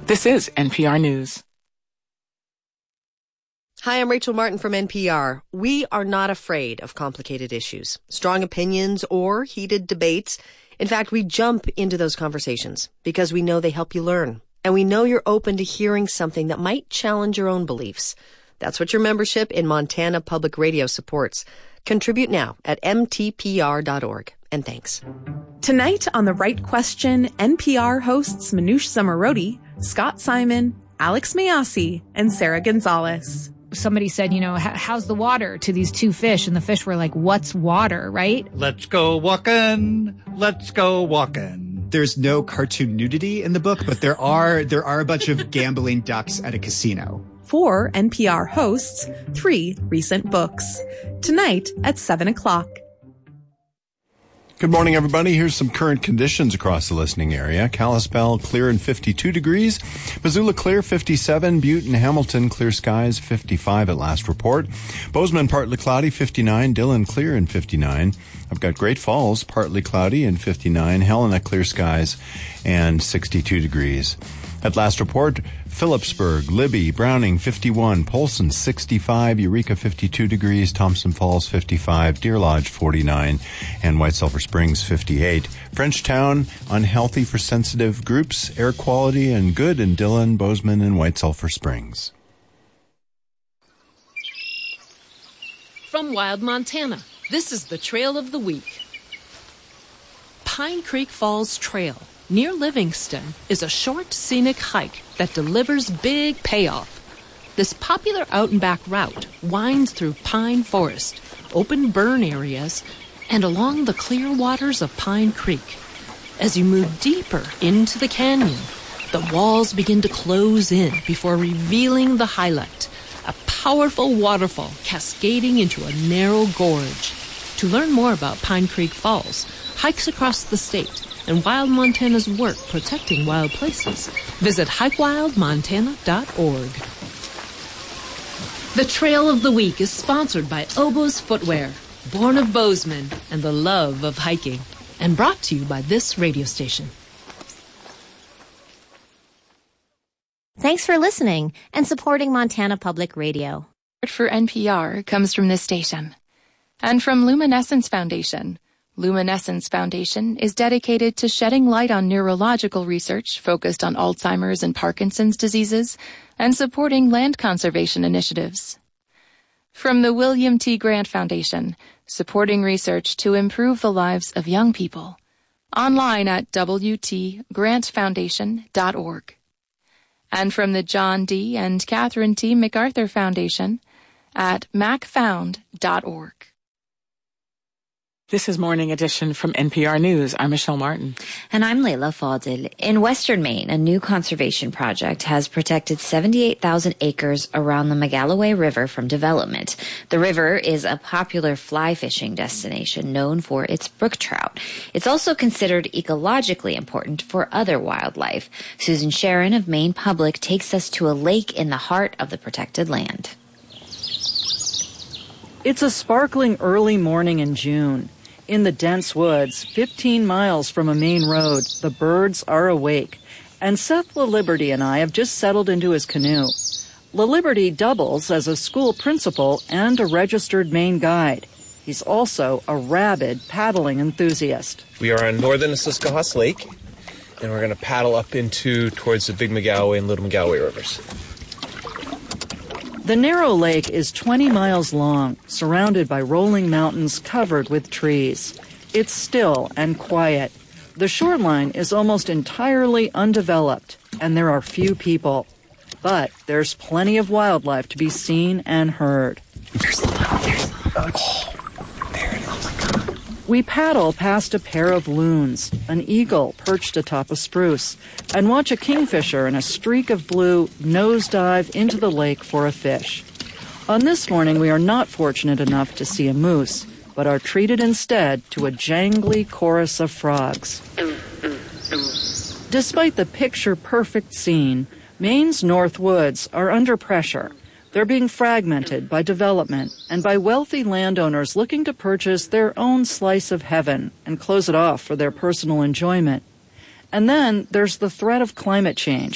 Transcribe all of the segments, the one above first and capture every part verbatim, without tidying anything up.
This is N P R News. Hi, I'm Rachel Martin from N P R. We are not afraid of complicated issues, strong opinions, or heated debates. In fact, we jump into those conversations because we know they help you learn. And we know you're open to hearing something that might challenge your own beliefs. That's what your membership in Montana Public Radio supports. Contribute now at m t p r dot org. And thanks. Tonight on The Right Question, N P R hosts Manoush Zomorodi, Scott Simon, Alex Mayyasi, and Sarah Gonzalez. Somebody said, you know, how's the water to these two fish? And the fish were like, what's water, right? Let's go walking. Let's go walking. There's no cartoon nudity in the book, but there are there are a bunch of gambling ducks at a casino. Four N P R hosts, three recent books. Tonight at seven o'clock. Good morning, everybody. Here's some current conditions across the listening area. Kalispell, clear and fifty-two degrees. Missoula, clear, fifty-seven. Butte and Hamilton, clear skies, fifty-five at last report. Bozeman, partly cloudy, fifty-nine. Dillon, clear and fifty-nine. I've got Great Falls, partly cloudy and fifty-nine. Helena, clear skies and sixty-two degrees. At last report, Phillipsburg, Libby, Browning, fifty-one, Polson, sixty-five, Eureka, fifty-two degrees, Thompson Falls, fifty-five, Deer Lodge, forty-nine, and White Sulphur Springs, fifty-eight. Frenchtown, unhealthy for sensitive groups, air quality and good in Dillon, Bozeman, and White Sulphur Springs. From Wild Montana, this is the Trail of the Week. Pine Creek Falls Trail near Livingston is a short, scenic hike that delivers big payoff. This popular out-and-back route winds through pine forest, open burn areas, and along the clear waters of Pine Creek. As you move deeper into the canyon, the walls begin to close in before revealing the highlight, a powerful waterfall cascading into a narrow gorge. To learn more about Pine Creek Falls, hikes across the state, and Wild Montana's work protecting wild places, visit hike wild montana dot org. The Trail of the Week is sponsored by Oboz Footwear, born of Bozeman and the love of hiking, and brought to you by this radio station. Thanks for listening and supporting Montana Public Radio. Support for N P R comes from this station and from Luminescence Foundation. Luminescence Foundation is dedicated to shedding light on neurological research focused on Alzheimer's and Parkinson's diseases and supporting land conservation initiatives. From the William T. Grant Foundation, supporting research to improve the lives of young people. Online at w t grant foundation dot org. And from the John D. and Catherine T. MacArthur Foundation at mac found dot org. This is Morning Edition from N P R News. I'm Michelle Martin. And I'm Layla Fadil. In western Maine, a new conservation project has protected seventy-eight thousand acres around the Magalloway River from development. The river is a popular fly fishing destination known for its brook trout. It's also considered ecologically important for other wildlife. Susan Sharon of Maine Public takes us to a lake in the heart of the protected land. It's a sparkling early morning in June. In the dense woods, fifteen miles from a main road, the birds are awake. And Seth LaLiberty and I have just settled into his canoe. LaLiberty doubles as a school principal and a registered Maine guide. He's also a rabid paddling enthusiast. We are on northern Siskahoos Lake, and we're going to paddle up into towards the Big Magalloway and Little Magalloway rivers. The narrow lake is twenty miles long, surrounded by rolling mountains covered with trees. It's still and quiet. The shoreline is almost entirely undeveloped, and there are few people. But there's plenty of wildlife to be seen and heard. There's the one, there's the one. Oh, there it is. Oh my God. We paddle past a pair of loons, an eagle perched atop a spruce, and watch a kingfisher in a streak of blue nosedive into the lake for a fish. On this morning, we are not fortunate enough to see a moose, but are treated instead to a jangly chorus of frogs. Despite the picture-perfect scene, Maine's North Woods are under pressure. They're being fragmented by development and by wealthy landowners looking to purchase their own slice of heaven and close it off for their personal enjoyment. And then there's the threat of climate change.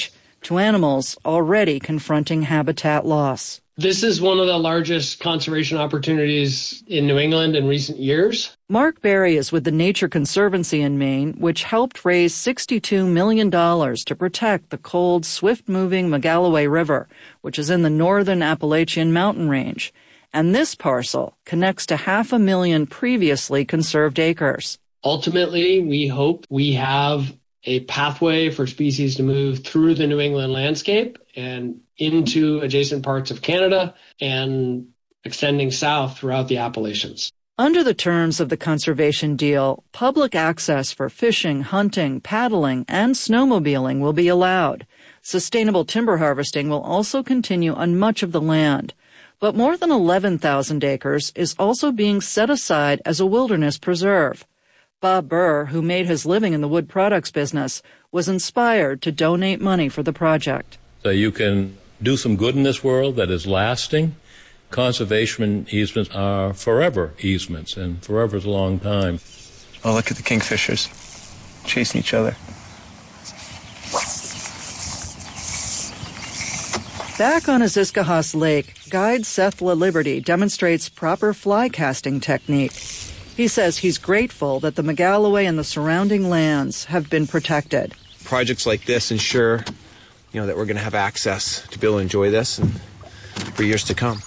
to animals already confronting habitat loss. This is one of the largest conservation opportunities in New England in recent years. Mark Berry is with the Nature Conservancy in Maine, which helped raise sixty-two million dollars to protect the cold, swift-moving Magalloway River, which is in the northern Appalachian mountain range. And this parcel connects to half a million previously conserved acres. Ultimately, we hope we have a pathway for species to move through the New England landscape and into adjacent parts of Canada and extending south throughout the Appalachians. Under the terms of the conservation deal, public access for fishing, hunting, paddling, and snowmobiling will be allowed. Sustainable timber harvesting will also continue on much of the land. But more than eleven thousand acres is also being set aside as a wilderness preserve. Bob Burr, who made his living in the wood products business, was inspired to donate money for the project. So you can do some good in this world that is lasting. Conservation easements are forever easements, and forever is a long time. Oh, look at the kingfishers chasing each other. Back on Aziscahas Lake, guide Seth LaLiberty demonstrates proper fly casting technique. He says he's grateful that the Magalloway and the surrounding lands have been protected. Projects like this ensure, you know, that we're going to have access to be able to enjoy this and for years to come.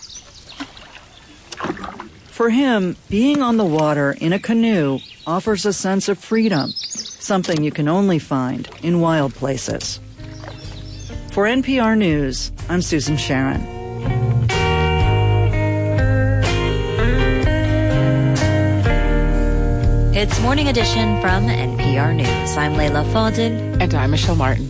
For him, being on the water in a canoe offers a sense of freedom, something you can only find in wild places. For N P R News, I'm Susan Sharon. It's Morning Edition from N P R News. I'm Layla Fadil. And I'm Michelle Martin.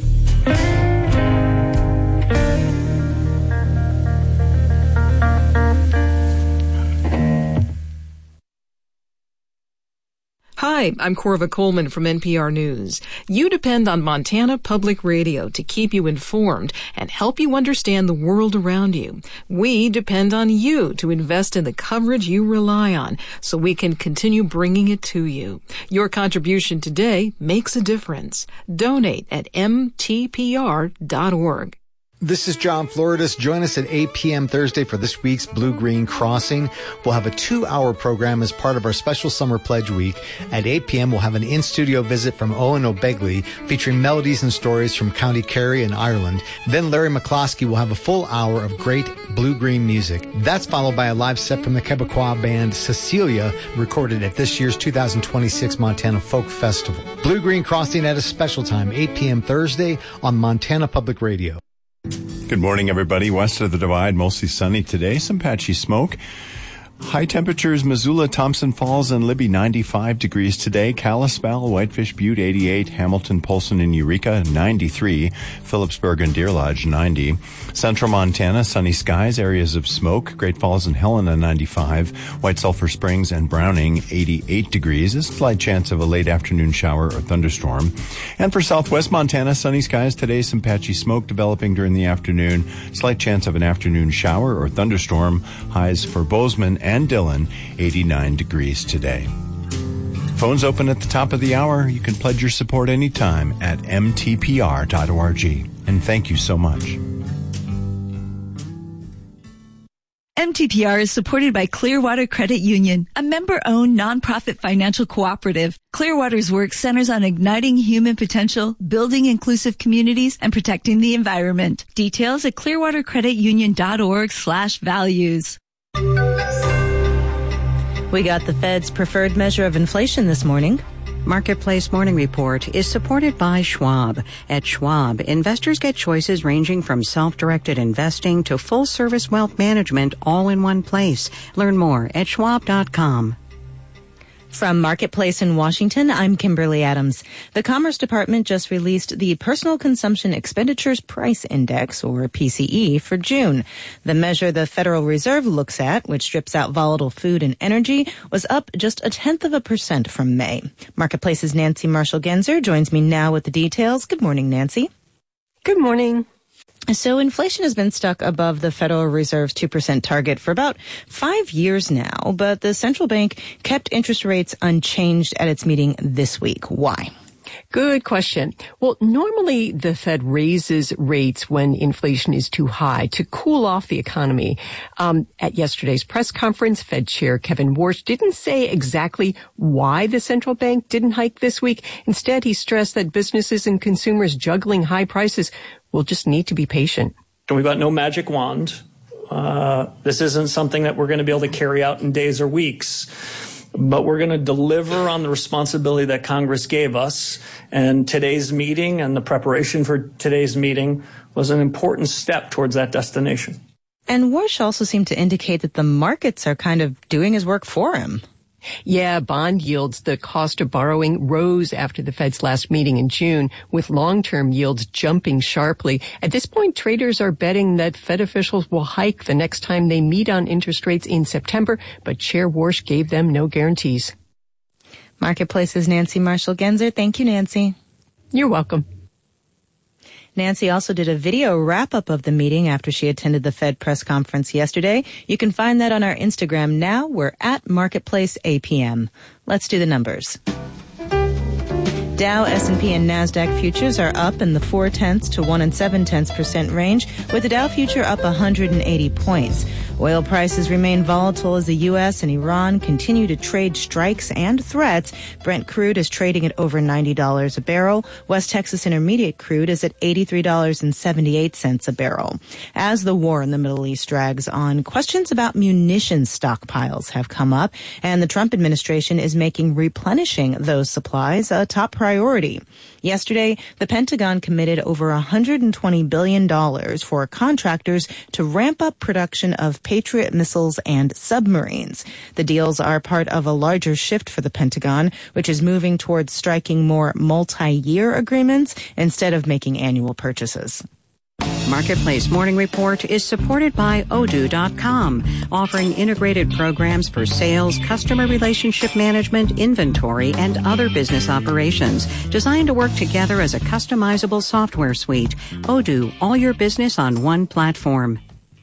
Hi, I'm Corva Coleman from N P R News. You depend on Montana Public Radio to keep you informed and help you understand the world around you. We depend on you to invest in the coverage you rely on so we can continue bringing it to you. Your contribution today makes a difference. Donate at m t p r dot org. This is John Floridas. Join us at eight p.m. Thursday for this week's Blue Green Crossing. We'll have a two-hour program as part of our special Summer Pledge Week. At eight p.m., we'll have an in-studio visit from Owen O'Begley featuring melodies and stories from County Kerry and Ireland. Then Larry McCloskey will have a full hour of great blue-green music. That's followed by a live set from the Quebecois band Cecilia, recorded at this year's two thousand twenty-six Montana Folk Festival. Blue Green Crossing at a special time, eight p.m. Thursday on Montana Public Radio. Good morning, everybody. West of the Divide, mostly sunny today. Some patchy smoke. High temperatures, Missoula, Thompson Falls, and Libby, ninety-five degrees today. Kalispell, Whitefish Butte, eighty-eight. Hamilton, Polson, and Eureka, ninety-three. Phillipsburg and Deer Lodge, ninety. Central Montana, sunny skies, areas of smoke. Great Falls and Helena, ninety-five. White Sulphur Springs and Browning, eighty-eight degrees. A slight chance of a late afternoon shower or thunderstorm. And for Southwest Montana, sunny skies today. Some patchy smoke developing during the afternoon. Slight chance of an afternoon shower or thunderstorm. Highs for Bozeman and Dillon, eighty-nine degrees today. Phones open at the top of the hour. You can pledge your support anytime at m t p r dot org. And thank you so much. M T P R is supported by Clearwater Credit Union, a member-owned nonprofit financial cooperative. Clearwater's work centers on igniting human potential, building inclusive communities, and protecting the environment. Details at clearwater credit union dot org slash values. We got the Fed's preferred measure of inflation this morning. Marketplace Morning Report is supported by Schwab. At Schwab, investors get choices ranging from self-directed investing to full-service wealth management all in one place. Learn more at schwab dot com. From Marketplace in Washington, I'm Kimberly Adams. The Commerce Department just released the Personal Consumption Expenditures Price Index, or P C E, for June. The measure the Federal Reserve looks at, which strips out volatile food and energy, was up just a tenth of a percent from May. Marketplace's Nancy Marshall-Genzer joins me now with the details. Good morning, Nancy. Good morning. So inflation has been stuck above the Federal Reserve's two percent target for about five years now, but the central bank kept interest rates unchanged at its meeting this week. Why? Good question. Well, normally the Fed raises rates when inflation is too high to cool off the economy. Um, at yesterday's press conference, Fed Chair Kevin Warsh didn't say exactly why the central bank didn't hike this week. Instead, he stressed that businesses and consumers juggling high prices will just need to be patient. We've got no magic wand. Uh, this isn't something that we're going to be able to carry out in days or weeks. But we're going to deliver on the responsibility that Congress gave us. And today's meeting and the preparation for today's meeting was an important step towards that destination. And Warsh also seemed to indicate that the markets are kind of doing his work for him. Yeah, bond yields, the cost of borrowing, rose after the Fed's last meeting in June, with long-term yields jumping sharply. At this point, traders are betting that Fed officials will hike the next time they meet on interest rates in September, but Chair Warsh gave them no guarantees. Marketplace's Nancy Marshall-Genzer. Thank you, Nancy. You're welcome. Nancy also did a video wrap-up of the meeting after she attended the Fed press conference yesterday. You can find that on our Instagram now. We're at Marketplace A P M. Let's do the numbers. Dow, S and P, and NASDAQ futures are up in the four-tenths to one and seven-tenths percent range, with the Dow future up one hundred eighty points. Oil prices remain volatile as the U S and Iran continue to trade strikes and threats. Brent crude is trading at over ninety dollars a barrel. West Texas Intermediate crude is at eighty-three dollars and seventy-eight cents a barrel. As the war in the Middle East drags on, questions about munitions stockpiles have come up, and the Trump administration is making replenishing those supplies a top priority. Yesterday, the Pentagon committed over one hundred twenty billion dollars for contractors to ramp up production of Patriot missiles and submarines. The deals are part of a larger shift for the Pentagon, which is moving towards striking more multi-year agreements instead of making annual purchases. Marketplace Morning Report is supported by Odoo dot com, offering integrated programs for sales, customer relationship management, inventory, and other business operations, designed to work together as a customizable software suite. Odoo, all your business on one platform.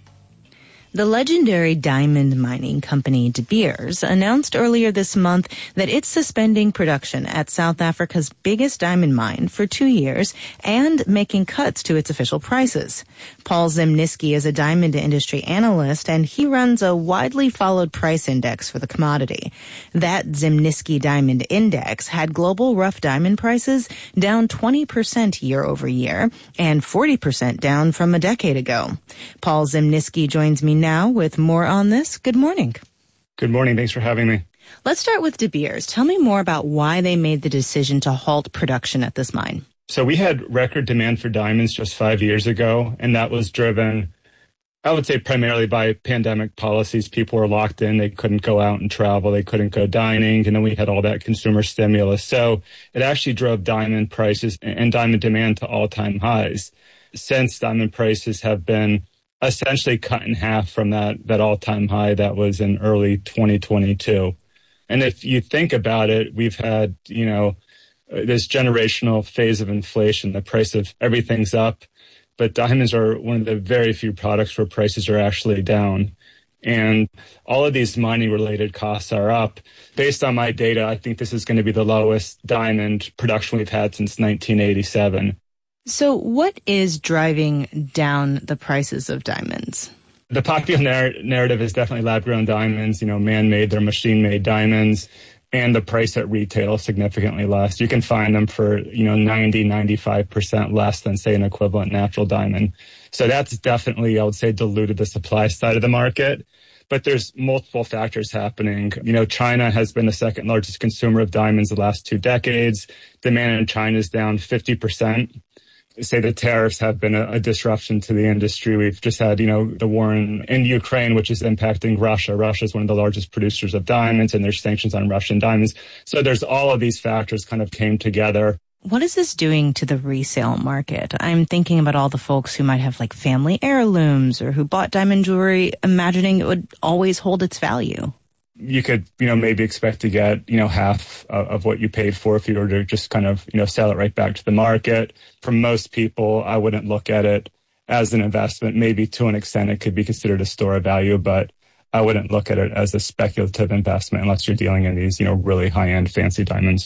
The legendary diamond mining company De Beers announced earlier this month that it's suspending production at South Africa's biggest diamond mine for two years and making cuts to its official prices. Paul Zimnisky is a diamond industry analyst, and he runs a widely followed price index for the commodity. That Zimnisky Diamond Index had global rough diamond prices down twenty percent year over year and forty percent down from a decade ago. Paul Zimnisky joins me now with more on this. Good morning. Good morning. Thanks for having me. Let's start with De Beers. Tell me more about why they made the decision to halt production at this mine. So we had record demand for diamonds just five years ago, and that was driven, I would say, primarily by pandemic policies. People were locked in. They couldn't go out and travel. They couldn't go dining. And then we had all that consumer stimulus. So it actually drove diamond prices and diamond demand to all-time highs. Since diamond prices have been essentially cut in half from that, that all-time high that was in early twenty twenty-two. And if you think about it, we've had, you know, this generational phase of inflation. The price of everything's up, but diamonds are one of the very few products where prices are actually down. And all of these mining-related costs are up. Based on my data, I think this is going to be the lowest diamond production we've had since nineteen eighty-seven. So what is driving down the prices of diamonds? The popular narr- narrative is definitely lab-grown diamonds, you know, man-made, they're machine-made diamonds, and the price at retail is significantly less. You can find them for, you know, ninety, ninety-five percent less than, say, an equivalent natural diamond. So that's definitely, I would say, diluted the supply side of the market. But there's multiple factors happening. You know, China has been the second largest consumer of diamonds the last two decades. Demand in China is down fifty percent. Say the tariffs have been a, a disruption to the industry. We've just had, you know, the war in, in Ukraine, which is impacting Russia. Russia is one of the largest producers of diamonds, and there's sanctions on Russian diamonds. So there's all of these factors kind of came together. What is this doing to the resale market? I'm thinking about all the folks who might have like family heirlooms or who bought diamond jewelry imagining it would always hold its value. You could, you know, maybe expect to get, you know, half of, of what you paid for if you were to just kind of, you know, sell it right back to the market. For most people, I wouldn't look at it as an investment. Maybe to an extent it could be considered a store of value, but I wouldn't look at it as a speculative investment unless you're dealing in these, you know, really high-end fancy diamonds.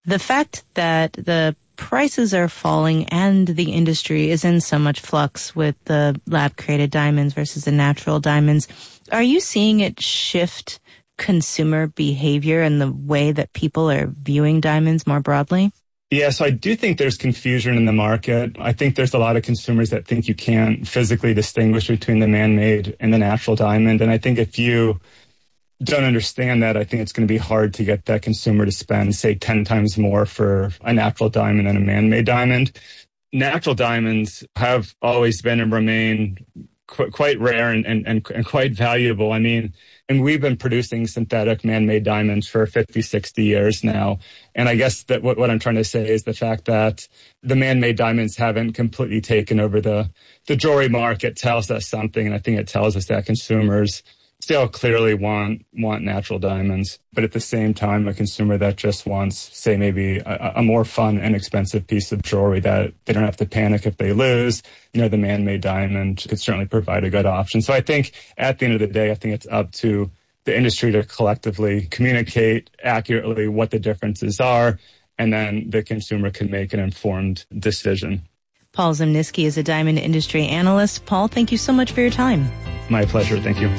The fact that the prices are falling and the industry is in so much flux with the lab-created diamonds versus the natural diamonds, are you seeing it shift consumer behavior and the way that people are viewing diamonds more broadly? Yeah, so I do think there's confusion in the market. I think there's a lot of consumers that think you can't physically distinguish between the man-made and the natural diamond. And I think if you don't understand that, I think it's going to be hard to get that consumer to spend, say, ten times more for a natural diamond than a man-made diamond. Natural diamonds have always been and remain qu- quite rare and, and, and, and quite valuable. I mean, and we've been producing synthetic man-made diamonds for fifty, sixty years now. And I guess that what, what I'm trying to say is the fact that the man-made diamonds haven't completely taken over the, the jewelry market tells us something. And I think it tells us that consumers still clearly want want natural diamonds. But at the same time, a consumer that just wants, say, maybe a, a more fun and expensive piece of jewelry that they don't have to panic if they lose, you know, the man-made diamond could certainly provide a good option. So I think at the end of the day, I think it's up to the industry to collectively communicate accurately what the differences are, and then the consumer can make an informed decision. Paul Zimnisky is a diamond industry analyst. Paul, thank you so much for your time. My pleasure. Thank you.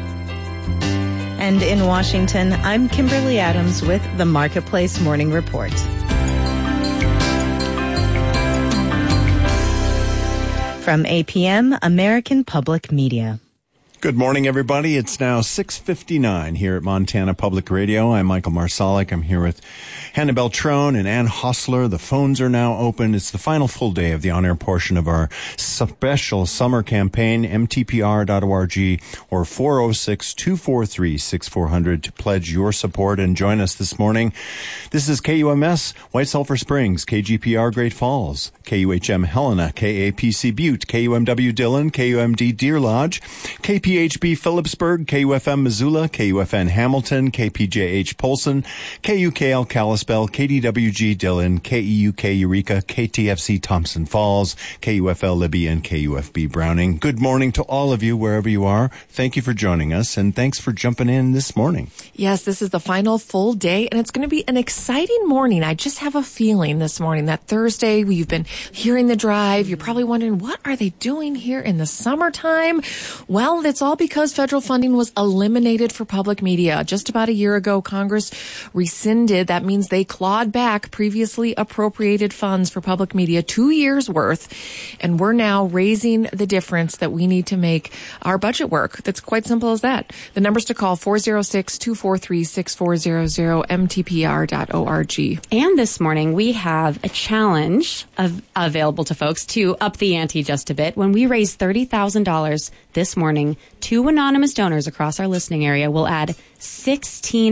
And in Washington, I'm Kimberly Adams with the Marketplace Morning Report. From A P M, American Public Media. Good morning, everybody. It's now six fifty-nine here at Montana Public Radio. I'm Michael Marsalic. I'm here with Hannah Beltrone and Ann Hostler. The phones are now open. It's the final full day of the on-air portion of our special summer campaign, M T P R dot org or four oh six, two four three, six four zero zero to pledge your support and join us this morning. This is K U M S, White Sulphur Springs, K G P R Great Falls, K U H M Helena, K A P C Butte, K U M W Dillon, K U M D Deer Lodge, K P H B Phillipsburg, K U F M Missoula, K U F N Hamilton, K P J H Polson, K U K L Kalispell, K D W G Dillon, K E U K Eureka, K T F C Thompson Falls, K U F L Libby, and K U F B Browning. Good morning to all of you wherever you are. Thank you for joining us, and thanks for jumping in this morning. Yes, this is the final full day, and it's going to be an exciting morning. I just have a feeling this morning that Thursday, you've been hearing the drive. You're probably wondering, what are they doing here in the summertime? Well, it's all because federal funding was eliminated for public media. Just about a year ago, Congress rescinded. That means they clawed back previously appropriated funds for public media, two years worth. And we're now raising the difference that we need to make our budget work. That's quite simple as that. The numbers to call, four oh six, two four three, six four zero zero, M T P R dot org. And this morning, we have a challenge of, available to folks to up the ante just a bit. When we raise thirty thousand dollars this morning, two anonymous donors across our listening area will add sixteen